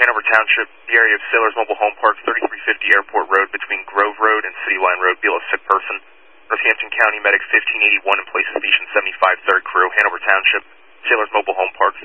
Hanover Township, the area of Sailors Mobile Home Park, 3350 Airport Road between Grove Road and City Line Road. Beal a sick person. Northampton County Medic 1581 in place of Station 75 3rd Crew, Hanover Township, Sailors Mobile Home Park,